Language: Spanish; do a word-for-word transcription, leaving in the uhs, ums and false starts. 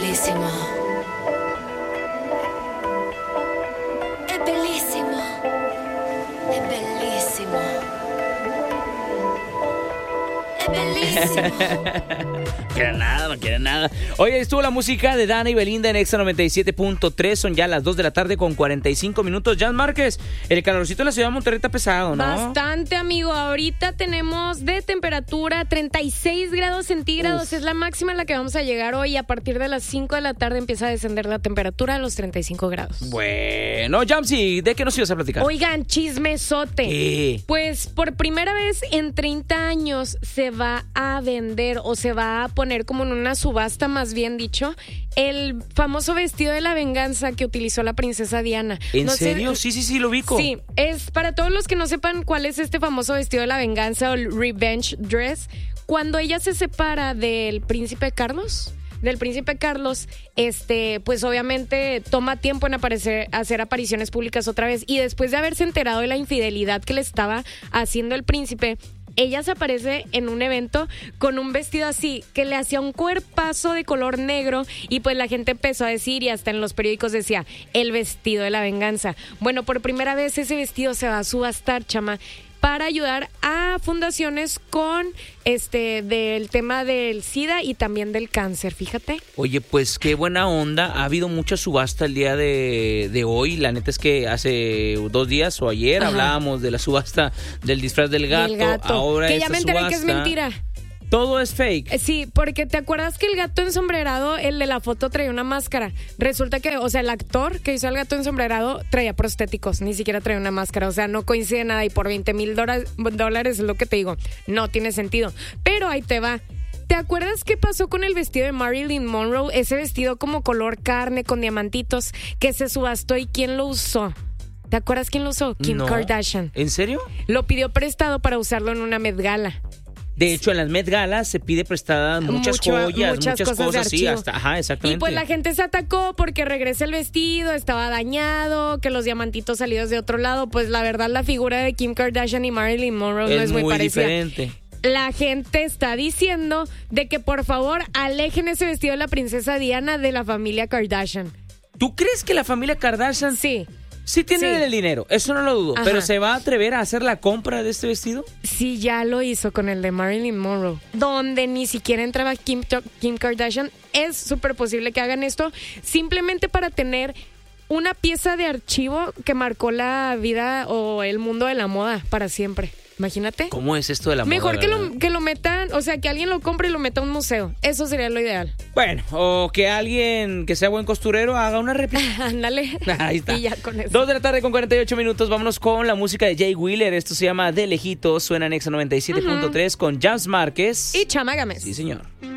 bellísimo. Es bellísimo. Es bellísimo. Es bellísimo. No quiere nada, no quiere nada. Oye, estuvo la música de Dana y Belinda en Exa noventa y siete punto tres. Son ya las dos de la tarde con cuarenta y cinco minutos. Jan Márquez, el calorcito en la ciudad de Monterrey está pesado, ¿no? Bastante, amigo. Ahorita tenemos de temperatura treinta y seis grados centígrados. Uf. Es la máxima a la que vamos a llegar hoy. A partir de las cinco de la tarde empieza a descender la temperatura a los treinta y cinco grados. Bueno, Jamsi, ¿de qué nos ibas a platicar? Oigan, chismesote. ¿Qué? Pues por primera vez en treinta años se va a vender o se va a poner como en una subasta, más bien dicho, el famoso vestido de la venganza que utilizó la princesa Diana. ¿En no serio? Sé, sí, sí, sí, lo ubico. Sí, es para todos los que no sepan cuál es este famoso vestido de la venganza o el revenge dress. Cuando ella se separa del príncipe Carlos... del príncipe Carlos, este, pues obviamente toma tiempo en aparecer, hacer apariciones públicas otra vez, y después de haberse enterado de la infidelidad que le estaba haciendo el príncipe, ella se aparece en un evento con un vestido así, que le hacía un cuerpazo de color negro, y pues la gente empezó a decir, y hasta en los periódicos decía, el vestido de la venganza. Bueno, por primera vez ese vestido se va a subastar, chama, para ayudar a fundaciones con este del tema del SIDA y también del cáncer, fíjate. Oye, pues qué buena onda. Ha habido mucha subasta el día de, de hoy. La neta es que hace dos días o ayer, ajá, hablábamos de la subasta del disfraz del gato. Del gato. Ahora que ya me enteré subasta, que es mentira. Todo es fake. Sí, porque te acuerdas que el gato ensombrerado, el de la foto, traía una máscara. Resulta que, o sea, el actor que hizo el gato ensombrerado traía prostéticos, ni siquiera traía una máscara. O sea, no coincide nada, y por veinte mil dólares es lo que te digo. No tiene sentido. Pero ahí te va. ¿Te acuerdas qué pasó con el vestido de Marilyn Monroe? Ese vestido como color carne con diamantitos que se subastó, ¿y quién lo usó? ¿Te acuerdas quién lo usó? Kim no. Kardashian. ¿En serio? Lo pidió prestado para usarlo en una Met Gala. De hecho, en las Met Galas se pide prestada muchas Mucho, joyas, muchas, muchas cosas, cosas, sí, archivo. hasta, ajá, exactamente. Y pues la gente se atacó porque regresa el vestido, estaba dañado, que los diamantitos salidos de otro lado. Pues la verdad, la figura de Kim Kardashian y Marilyn Monroe es no es muy, muy parecida. diferente. La gente está diciendo de que por favor alejen ese vestido de la princesa Diana de la familia Kardashian. ¿Tú crees que la familia Kardashian Sí. sí tiene Sí. el dinero? Eso no lo dudo. Ajá. ¿Pero se va a atrever a hacer la compra de este vestido? Sí, ya lo hizo con el de Marilyn Monroe, donde ni siquiera entraba Kim, Kim Kardashian. Es súper posible que hagan esto simplemente para tener una pieza de archivo que marcó la vida o el mundo de la moda para siempre. Imagínate. ¿Cómo es esto de la Mejor moda? que verdad? lo, que lo metan, o sea, que alguien lo compre y lo meta a un museo. Eso sería lo ideal. Bueno, o que alguien que sea buen costurero haga una réplica. Ándale. Ahí está. Y ya con eso. Dos de la tarde con cuarenta y ocho minutos. Vámonos con la música de Jay Wheeler. Esto se llama De Lejitos. Suena en Exa noventa y siete punto tres uh-huh. con Jan Márquez Y Chama Gámez. Sí, señor.